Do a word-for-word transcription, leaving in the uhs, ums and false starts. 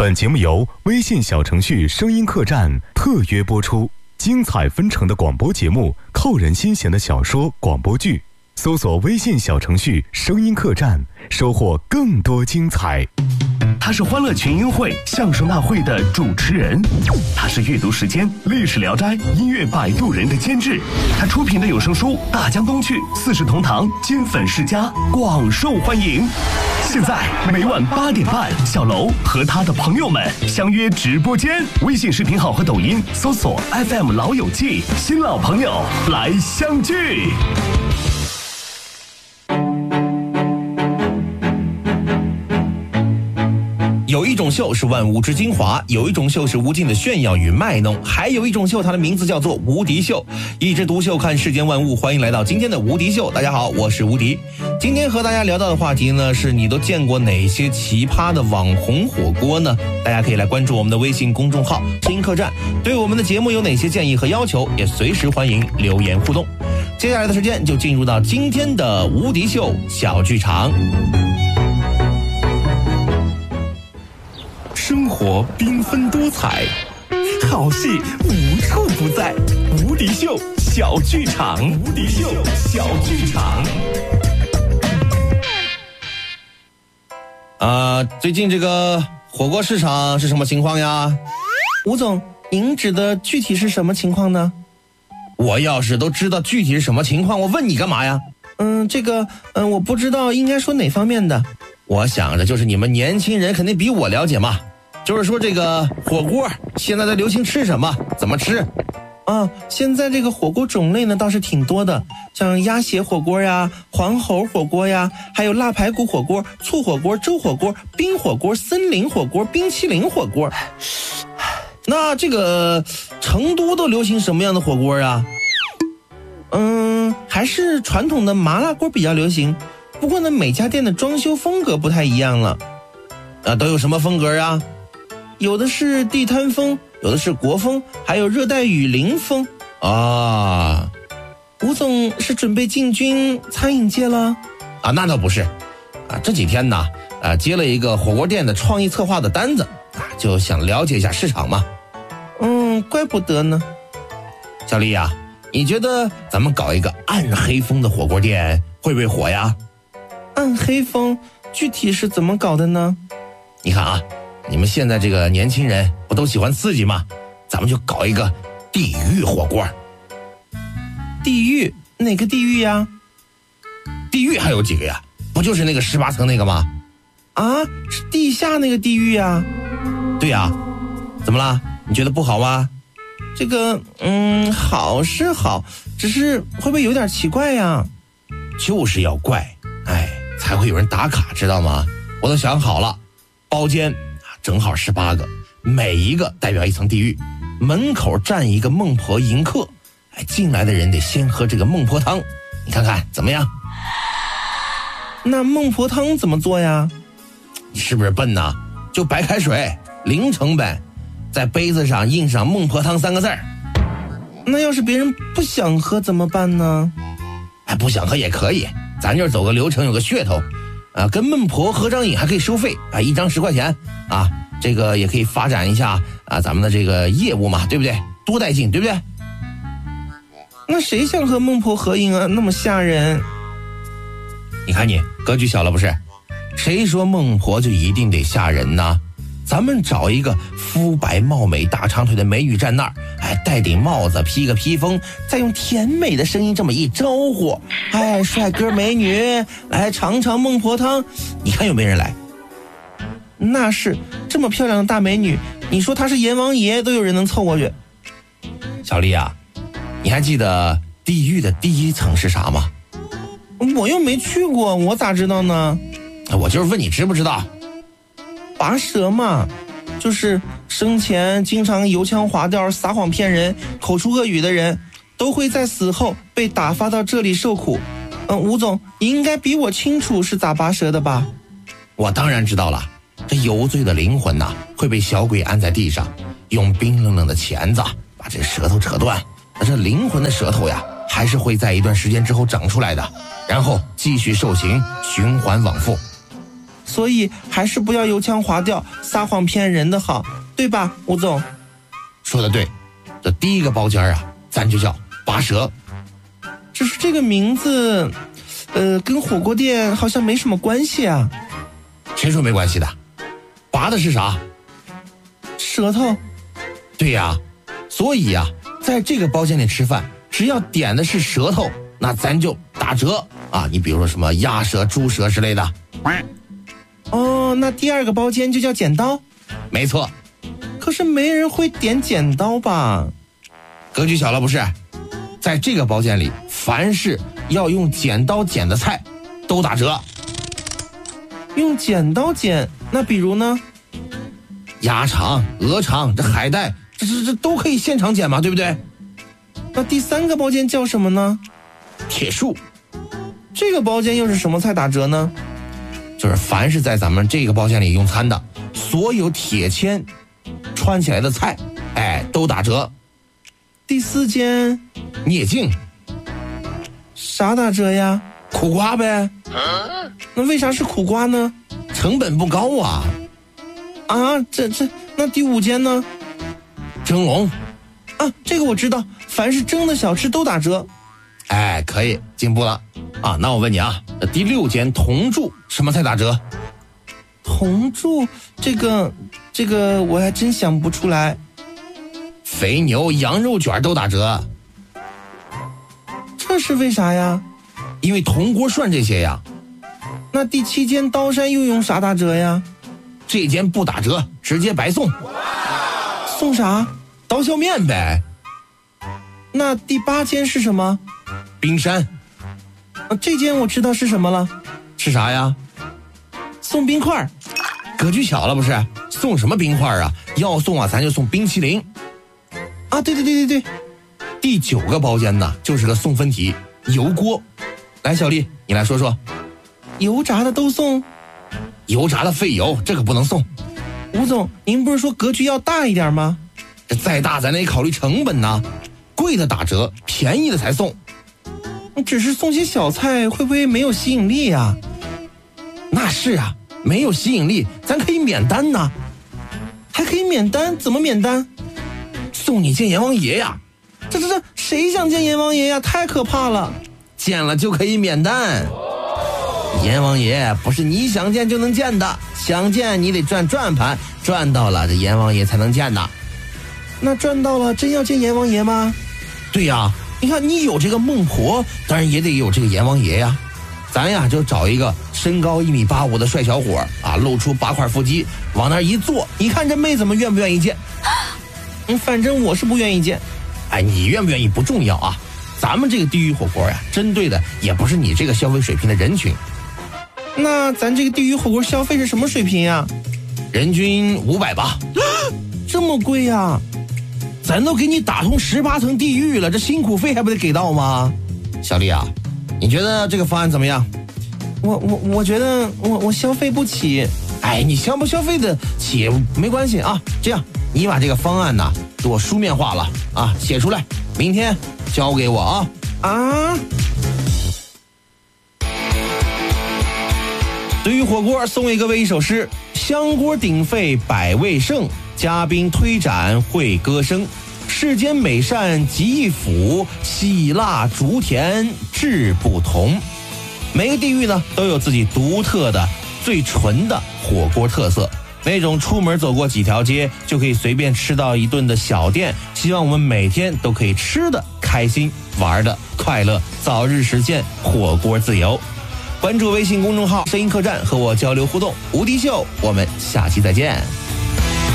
本节目由微信小程序声音客栈特约播出，精彩纷呈的广播节目，扣人心弦的小说广播剧，搜索微信小程序声音客栈，收获更多精彩。 他是欢乐群英会相声大会的主持人，他是阅读时间历史聊斋音乐摆渡人的监制，他出品的有声书《大江东去》四世同堂金粉世家广受欢迎。现在每晚八点半，小楼和他的朋友们相约直播间，微信视频号和抖音搜索 F M 老友记，新老朋友来相聚。 有一种秀是万物之精华，有一种秀是无尽的炫耀与卖弄，还有一种秀，它的名字叫做无敌秀。一枝独秀看世间万物，欢迎来到今天的无敌秀。大家好，我是无敌。今天和大家聊到的话题呢，是你都见过哪些奇葩的网红火锅呢？大家可以来关注我们的微信公众号声音客栈，对我们的节目有哪些建议和要求，也随时欢迎留言互动。接下来的时间就进入到今天的无敌秀小剧场。 生活缤纷多彩，好戏无处不在。无敌秀小剧场，无敌秀小剧场。 啊，最近这个火锅市场是什么情况呀？ 吴总，您指的具体是什么情况呢？ 我要是都知道具体是什么情况，我问你干嘛呀？ 嗯，这个，嗯，我不知道应该说哪方面的。 我想着就是你们年轻人肯定比我了解嘛。就是说这个火锅现在在流行吃什么，怎么吃啊？现在这个火锅种类呢倒是挺多的，像鸭血火锅呀、黄喉火锅呀，还有腊排骨火锅、醋火锅、粥火锅、冰火锅、森林火锅、冰淇淋火锅。 那这个成都都流行什么样的火锅啊？ 嗯，还是传统的麻辣锅比较流行，不过呢每家店的装修风格不太一样了。 啊，都有什么风格啊？ 有的是地摊风，有的是国风，还有热带雨林风啊。 吴总是准备进军餐饮界了？ 啊，那倒不是啊，这几天呢啊接了一个火锅店的创意策划的单子啊，就想了解一下市场嘛。 嗯，怪不得呢。 小丽呀、啊，你觉得咱们搞一个暗黑风的火锅店会不会火呀？ 暗黑风具体是怎么搞的呢？ 你看啊，你们现在这个年轻人不都喜欢刺激吗？咱们就搞一个地狱火锅。 地狱？哪个地狱呀？ 地狱还有几个呀？不就是那个十八层那个吗？ 啊，是地下那个地狱呀？ 对呀，怎么啦？你觉得不好吗？ 这个，嗯，好是好，只是会不会有点奇怪呀？ 就是要怪，哎，才会有人打卡，知道吗？我都想好了。包间正好十八个，每一个代表一层地狱，门口站一个孟婆迎客，哎，进来的人得先喝这个孟婆汤，你看看怎么样？ 那孟婆汤怎么做呀？ 你是不是笨呐？就白开水，零成本，在杯子上印上孟婆汤三个字儿。 那要是别人不想喝怎么办呢？ 哎，不想喝也可以，咱这儿走个流程，有个噱头。啊，跟孟婆合张影还可以收费啊，一张十块钱啊，这个也可以发展一下啊，咱们的这个业务嘛，对不对？多带劲，对不对？ 那谁想和孟婆合影啊？那么吓人！ 你看你格局小了不是？谁说孟婆就一定得吓人呢？咱们找一个肤白貌美、大长腿的美女站那儿，哎，戴顶帽子，披个披风，再用甜美的声音这么一招呼，哎，帅哥美女，来尝尝孟婆汤，你看有没人来？ 那是这么漂亮的大美女，你说她是阎王爷都有人能凑过去。 小丽啊，你还记得地狱的第一层是啥吗？ 我又没去过，我咋知道呢？ 我就是问你知不知道？ 拔舌嘛，就是生前经常油腔滑调、撒谎骗人、口出恶语的人，都会在死后被打发到这里受苦。嗯，吴总，你应该比我清楚是咋拔舌的吧？ 我当然知道了，这有罪的灵魂呐、啊，会被小鬼按在地上，用冰冷冷的钳子把这舌头扯断。那这灵魂的舌头呀，还是会在一段时间之后长出来的，然后继续受刑，循环往复。 所以还是不要油腔滑调、撒谎骗人的好，对吧，吴总？ 说的对，这第一个包间啊，咱就叫拔舌。 只是这个名字，呃，跟火锅店好像没什么关系啊。 谁说没关系的？拔的是啥？ 舌头。 对呀，所以呀，在这个包间里吃饭，只要点的是舌头，那咱就打折啊。你比如说什么鸭舌、猪舌之类的。 哦，那第二个包间就叫剪刀？ 没错。 可是没人会点剪刀吧？ 格局小了不是？在这个包间里，凡是要用剪刀剪的菜，都打折。 用剪刀剪，那比如呢？ 鸭肠、鹅肠、这海带，这这这都可以现场剪嘛，对不对？ 那第三个包间叫什么呢？ 铁树。 这个包间又是什么菜打折呢？ 就是凡是在咱们这个包间里用餐的，所有铁签穿起来的菜，哎，都打折。 第四间聂镜。 啥打折呀？ 苦瓜呗。 那为啥是苦瓜呢？ 成本不高啊。 啊，这这那第五间呢？ 蒸笼。 啊，这个我知道，凡是蒸的小吃都打折。 哎，可以进步了啊。那我问你啊，第六间铜柱什么菜打折？ 铜柱，这个这个我还真想不出来。 肥牛、羊肉卷都打折。 这是为啥呀？ 因为铜锅涮这些呀。 那第七间刀山又用啥打折呀？ 这间不打折，直接白送。 送啥？ 刀削面呗。 那第八间是什么？ 冰山。 啊，这间我知道是什么了。 是啥呀？ 送冰块。 格局小了不是？送什么冰块啊？要送啊，咱就送冰淇淋。 啊，对对对对对。 第九个包间呢，就是个送分题，油锅。来，小丽，你来说说。 油炸的都送？ 油炸的费油，这个不能送。 吴总，您不是说格局要大一点吗？ 这再大咱得考虑成本呐，贵的打折，便宜的才送。 只是送些小菜，会不会没有吸引力呀？ 那是啊，没有吸引力，咱可以免单呐。 还可以免单？怎么免单？ 送你见阎王爷呀！ 这这这，谁想见阎王爷呀？太可怕了！ 见了就可以免单。阎王爷不是你想见就能见的，想见你得转转盘，转到了这阎王爷才能见的。 那转到了真要见阎王爷吗？ 对呀，你看你有这个孟婆，当然也得有这个阎王爷呀。咱呀就找一个身高一米八五的帅小伙啊，露出八块腹肌，往那一坐，你看这妹子们愿不愿意见？ 嗯，反正我是不愿意见。 哎，你愿不愿意不重要啊，咱们这个地狱火锅呀，针对的也不是你这个消费水平的人群。 那咱这个地狱火锅消费是什么水平呀？ 人均五百吧。 这么贵呀？ 咱都给你打通十八层地狱了，这辛苦费还不得给到吗？小丽啊，你觉得这个方案怎么样？ 我我我觉得我我消费不起。 哎，你消不消费得起没关系啊。这样，你把这个方案呢给我书面化了啊，写出来，明天交给我啊。 啊！ 对于火锅送给各位一首诗：香锅鼎沸百味盛，嘉宾推盏会歌声。世间美善集一府，喜辣竹甜志不同。每个地域呢都有自己独特的最纯的火锅特色，那种出门走过几条街就可以随便吃到一顿的小店，希望我们每天都可以吃的开心，玩的快乐，早日实现火锅自由。关注微信公众号声音客栈，和我交流互动。无敌秀，我们下期再见。